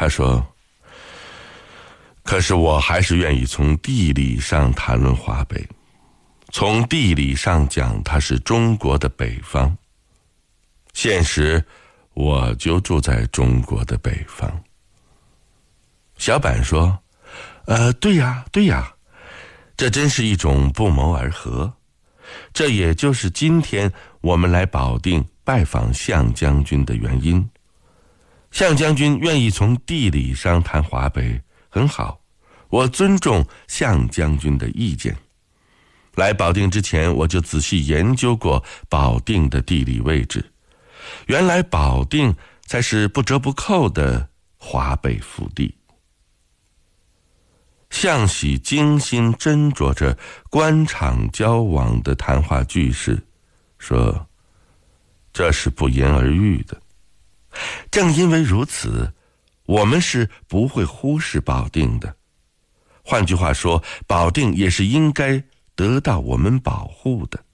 他说，可是我还是愿意从地理上谈论华北，从地理上讲它是中国的北方，现实我就住在中国的北方。小板说，对呀，这真是一种不谋而合，这也就是今天我们来保定拜访项将军的原因。项将军愿意从地理上谈华北，很好，我尊重项将军的意见。来保定之前，我就仔细研究过保定的地理位置，原来保定才是不折不扣的华北腹地。项喜精心斟酌着官场交往的谈话句式，说这是不言而喻的。正因为如此，我们是不会忽视保定的。换句话说，保定也是应该得到我们保护的。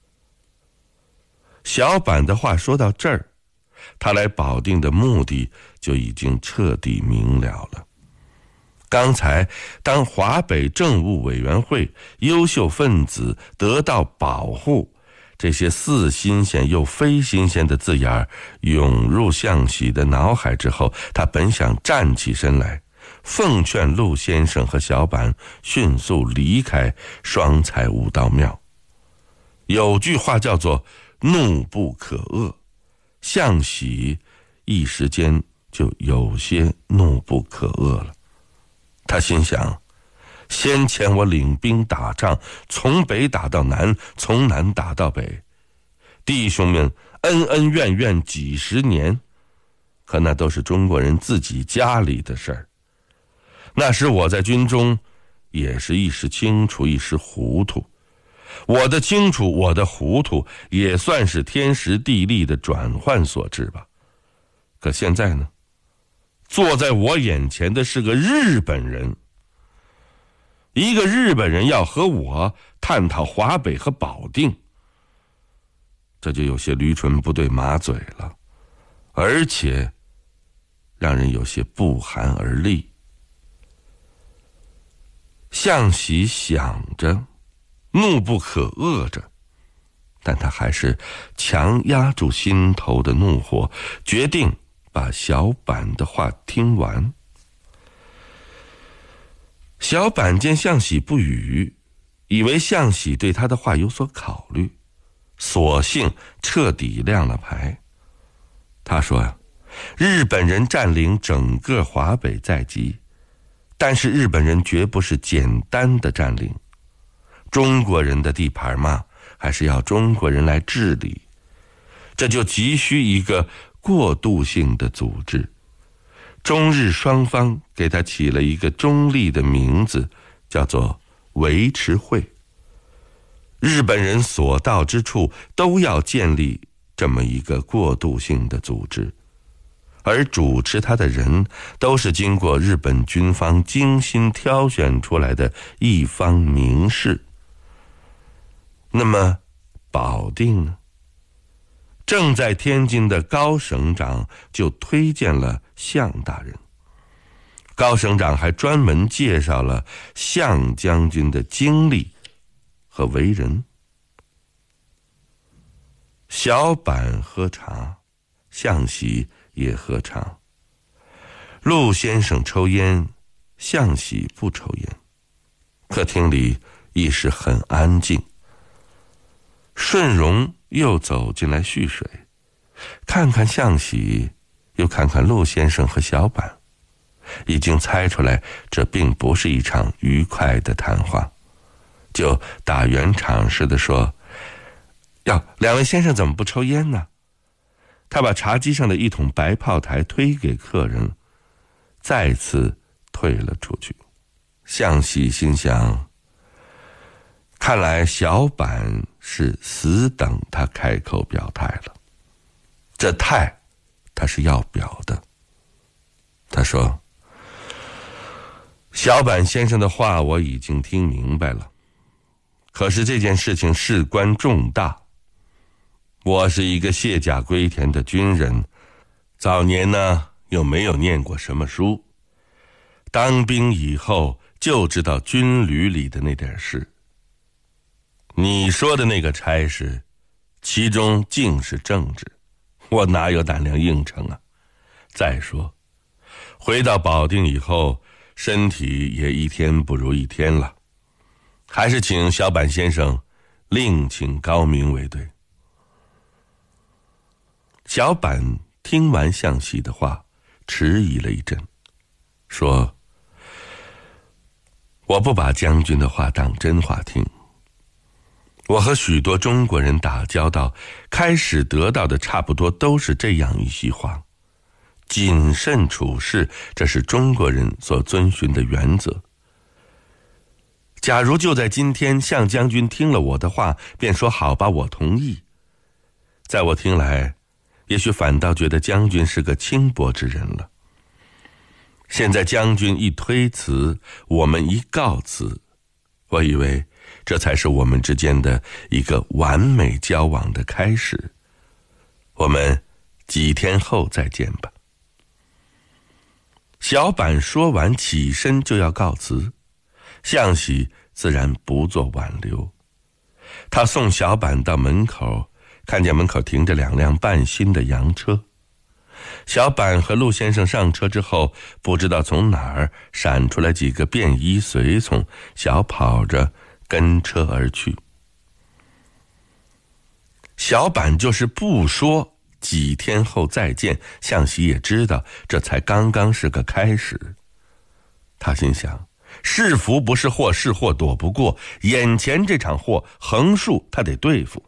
小板的话说到这儿，他来保定的目的就已经彻底明了了。刚才当华北政务委员会优秀分子得到保护，这些似新鲜又非新鲜的字眼涌入项喜的脑海之后，他本想站起身来奉劝陆先生和小板迅速离开双彩武道庙。有句话叫做怒不可遏，项喜一时间就有些怒不可遏了。他心想，先前我领兵打仗，从北打到南，从南打到北，弟兄们恩恩怨怨几十年，可那都是中国人自己家里的事儿。那时我在军中也是一时清楚一时糊涂，我的清楚我的糊涂也算是天时地利的转换所致吧。可现在呢，坐在我眼前的是个日本人，一个日本人要和我探讨华北和保定，这就有些驴唇不对马嘴了，而且让人有些不寒而栗。项喜想着，怒不可遏着，但他还是强压住心头的怒火，决定把小板的话听完。小板见项喜不语，以为项喜对他的话有所考虑，索性彻底亮了牌。他说，日本人占领整个华北在即，但是日本人绝不是简单的占领，中国人的地盘嘛，还是要中国人来治理，这就急需一个过渡性的组织。中日双方给他起了一个中立的名字，叫做维持会。日本人所到之处都要建立这么一个过渡性的组织，而主持他的人都是经过日本军方精心挑选出来的一方名士。那么保定呢？正在天津的高省长就推荐了项大人，高省长还专门介绍了项将军的经历和为人。小板喝茶，项喜也喝茶。陆先生抽烟，项喜不抽烟。客厅里一时很安静。顺荣又走进来蓄水，看看项喜，又看看陆先生和小板，已经猜出来这并不是一场愉快的谈话，就打圆场似的说，哟，两位先生怎么不抽烟呢？他把茶几上的一桶白炮台推给客人，再次退了出去。项喜心想，看来小板是死等他开口表态了，这态他是要表的。他说，小板先生的话我已经听明白了，可是这件事情事关重大，我是一个卸甲归田的军人，早年呢又没有念过什么书，当兵以后就知道军旅里的那点事。你说的那个差事，其中尽是政治，我哪有胆量应承啊？再说，回到保定以后，身体也一天不如一天了，还是请小板先生另请高明为对。小板听完向喜的话，迟疑了一阵，说：我不把将军的话当真话听，我和许多中国人打交道，开始得到的差不多都是这样一席话：谨慎处事，这是中国人所遵循的原则。假如就在今天，向将军听了我的话，便说好吧，我同意，在我听来，也许反倒觉得将军是个轻薄之人了。现在将军一推辞，我们一告辞，我以为这才是我们之间的一个完美交往的开始。我们几天后再见吧。小板说完起身就要告辞，向喜自然不做挽留。他送小板到门口，看见门口停着2辆半新的洋车。小板和陆先生上车之后，不知道从哪儿闪出来几个便衣随从，小跑着跟车而去。小板就是不说几天后再见，向喜也知道这才刚刚是个开始。他心想，是福不是祸，是祸躲不过，眼前这场祸横竖他得对付。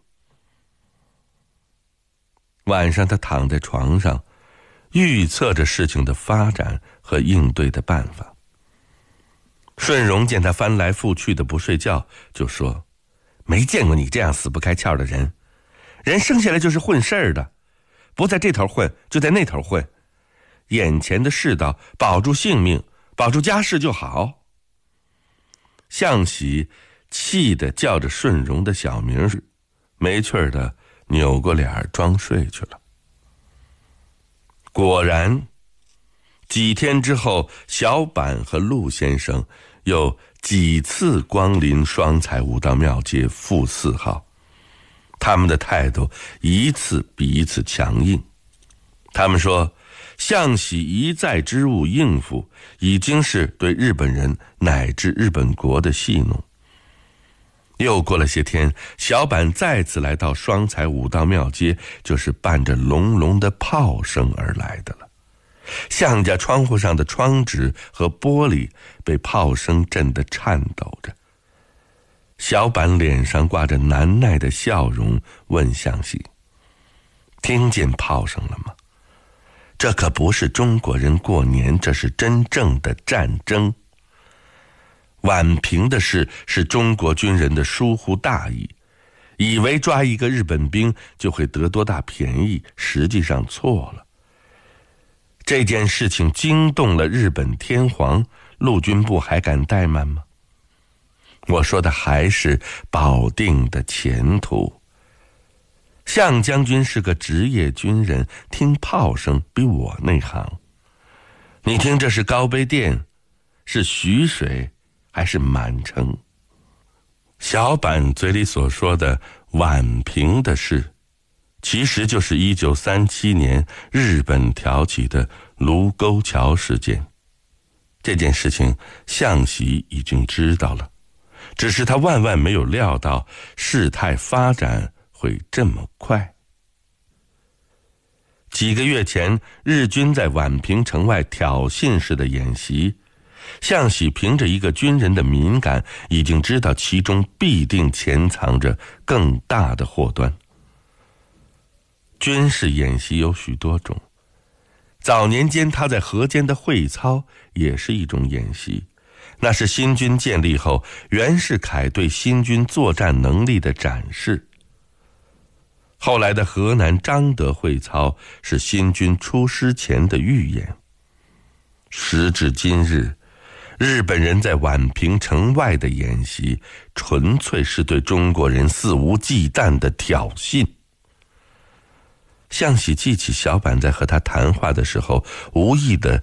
晚上他躺在床上，预测着事情的发展和应对的办法。顺荣见他翻来覆去的不睡觉，就说：没见过你这样死不开窍的人，人生下来就是混事儿的，不在这头混就在那头混，眼前的世道保住性命，保住家事就好。向喜气得叫着顺荣的小名，没趣儿的扭过脸装睡去了。果然，几天之后，小板和陆先生又几次光临双彩武道庙街负4号，他们的态度一次比一次强硬。他们说，向喜一再之物应付，已经是对日本人乃至日本国的戏弄。又过了些天，小板再次来到双彩武道庙街，就是伴着隆隆的炮声而来的了。向家窗户上的窗纸和玻璃被炮声震得颤抖着。小板脸上挂着难耐的笑容，问向喜：听见炮声了吗？这可不是中国人过年，这是真正的战争。宛平的事是中国军人的疏忽大意，以为抓一个日本兵就会得多大便宜，实际上错了。这件事情惊动了日本天皇，陆军部还敢怠慢吗？我说的还是保定的前途。向将军是个职业军人，听炮声比我内行。你听，这是高碑店，是徐水，还是满城？小板嘴里所说的宛平的事，其实就是1937年日本挑起的卢沟桥事件。这件事情向喜已经知道了，只是他万万没有料到事态发展会这么快。几个月前，日军在宛平城外挑衅式的演习，向喜凭着一个军人的敏感，已经知道其中必定潜藏着更大的祸端。军事演习有许多种，早年间他在河间的会操也是一种演习，那是新军建立后袁世凯对新军作战能力的展示。后来的河南张德会操是新军出师前的预演。时至今日，日本人在宛平城外的演习，纯粹是对中国人肆无忌惮的挑衅。 向喜记起小板在和他谈话的时候无意地